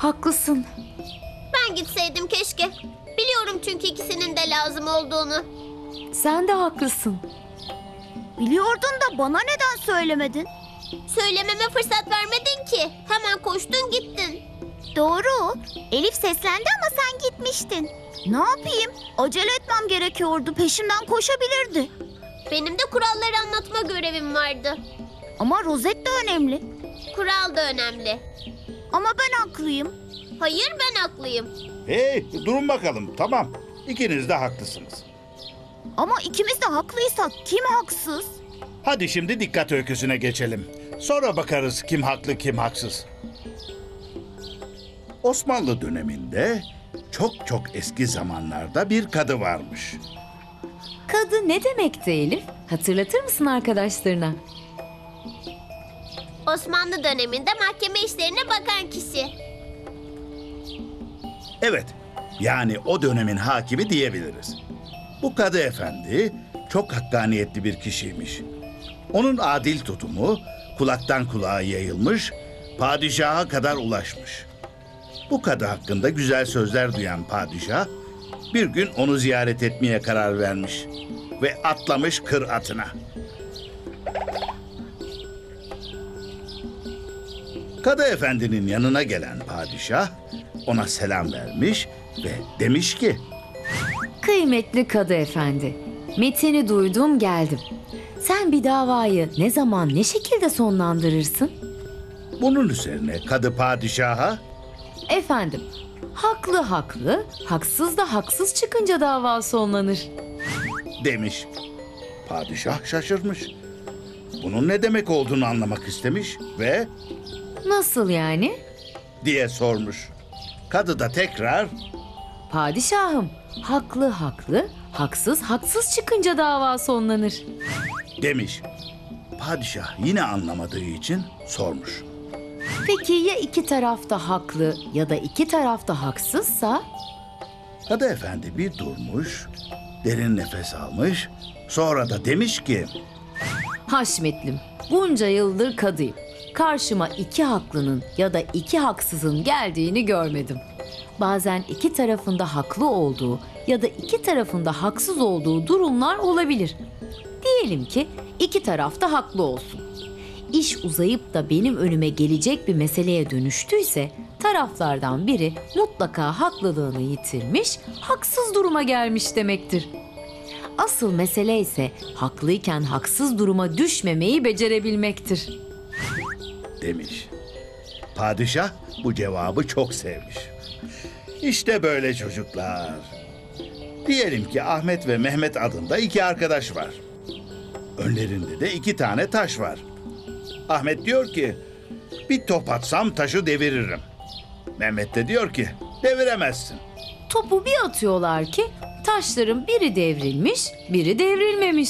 Haklısın. Ben gitseydim keşke. Biliyorum çünkü ikisinin de lazım olduğunu. Sen de haklısın. Biliyordun da bana neden söylemedin? Söylememe fırsat vermedin ki. Hemen koştun gittin. Doğru. Elif seslendi ama sen gitmiştin. Ne yapayım? Acele etmem gerekiyordu. Peşimden koşabilirdi. Benim de kuralları anlatma görevim vardı. Ama rozet de önemli. Kural da önemli. Ama ben haklıyım. Hayır, ben haklıyım. Hey, durun bakalım. Tamam. İkiniz de haklısınız. Ama ikimiz de haklıysak kim haksız? Hadi şimdi dikkat öyküsüne geçelim. Sonra bakarız kim haklı kim haksız. Osmanlı döneminde çok çok eski zamanlarda bir kadı varmış. Kadı ne demekti Elif? Hatırlatır mısın arkadaşlarına? Osmanlı döneminde mahkeme işlerine bakan kişi. Evet, yani o dönemin hakimi diyebiliriz. Bu kadı efendi çok hakkaniyetli bir kişiymiş. Onun adil tutumu kulaktan kulağa yayılmış, padişaha kadar ulaşmış. Bu kadı hakkında güzel sözler duyan padişah bir gün onu ziyaret etmeye karar vermiş ve atlamış kır atına. Kadı efendinin yanına gelen padişah ona selam vermiş ve demiş ki: Kıymetli Kadı Efendi, metini duydum geldim. Sen bir davayı ne zaman ne şekilde sonlandırırsın? Bunun üzerine kadı padişaha: Efendim, haklı haklı, haksız da haksız çıkınca dava sonlanır. demiş. Padişah şaşırmış. Bunun ne demek olduğunu anlamak istemiş ve Nasıl yani? diye sormuş. Kadı da tekrar Padişahım, haklı haklı, haksız haksız çıkınca dava sonlanır. demiş. Padişah yine anlamadığı için sormuş. Peki ya iki taraf da haklı ya da iki taraf da haksızsa? Kadı efendi bir durmuş, derin nefes almış, sonra da demiş ki: Haşmetlim, bunca yıldır kadıyım. Karşıma iki haklının ya da iki haksızın geldiğini görmedim. Bazen iki tarafında haklı olduğu ya da iki tarafında haksız olduğu durumlar olabilir. Diyelim ki iki taraf da haklı olsun. İş uzayıp da benim önüme gelecek bir meseleye dönüştüyse taraflardan biri mutlaka haklılığını yitirmiş, haksız duruma gelmiş demektir. Asıl mesele ise haklıyken haksız duruma düşmemeyi becerebilmektir. demiş. Padişah bu cevabı çok sevmiş. İşte böyle çocuklar. Diyelim ki Ahmet ve Mehmet adında iki arkadaş var. Önlerinde de iki tane taş var. Ahmet diyor ki, bir top atsam taşı deviririm. Mehmet de diyor ki, deviremezsin. Topu bir atıyorlar ki taşların biri devrilmiş, biri devrilmemiş.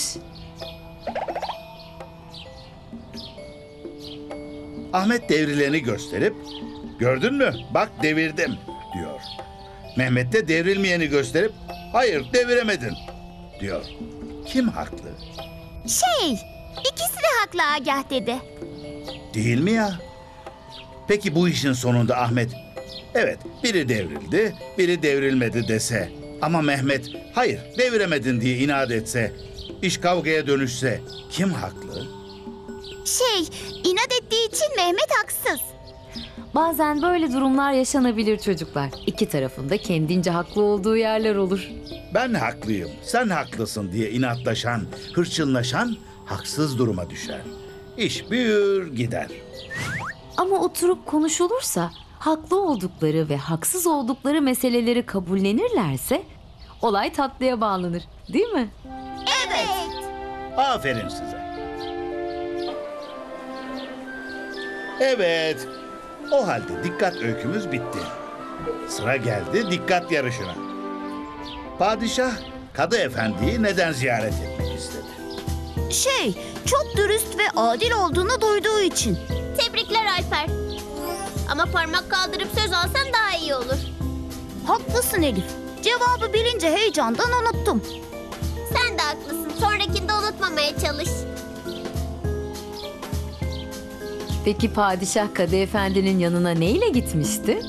Ahmet devrileni gösterip, gördün mü bak devirdim diyor. Mehmet de devrilmeyeni gösterip, hayır deviremedin diyor. Kim haklı? İkisi de haklı Agah dede. Değil mi ya? Peki bu işin sonunda Ahmet, evet biri devrildi, biri devrilmedi dese ama Mehmet, hayır deviremedin diye inat etse, iş kavgaya dönüşse kim haklı? İnat ettiği için Mehmet haksız. Bazen böyle durumlar yaşanabilir çocuklar. İki tarafında kendince haklı olduğu yerler olur. Ben haklıyım, sen haklısın diye inatlaşan, hırçınlaşan haksız duruma düşer. İş büyür gider. Ama oturup konuşulursa haklı oldukları ve haksız oldukları meseleleri kabullenirlerse olay tatlıya bağlanır, değil mi? Evet. Aferin size. Evet, o halde dikkat öykümüz bitti. Sıra geldi dikkat yarışına. Padişah, Kadı Efendi'yi neden ziyaret etmek istedi? Çok dürüst ve adil olduğunu duyduğu için. Tebrikler Alper. Ama parmak kaldırıp söz alsan daha iyi olur. Haklısın Elif. Cevabı bilince heyecandan unuttum. Sen de haklısın. Sonrakinde unutmamaya çalış. Peki padişah Kadı Efendi'nin yanına neyle gitmişti?